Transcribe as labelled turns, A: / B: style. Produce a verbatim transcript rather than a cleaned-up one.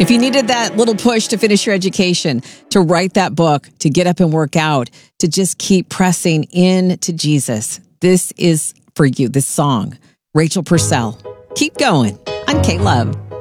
A: If you needed that little push to finish your education, to write that book, to get up and work out, to just keep pressing in to Jesus, this is for you, this song. Rachel Purcell. Keep going on K-Love.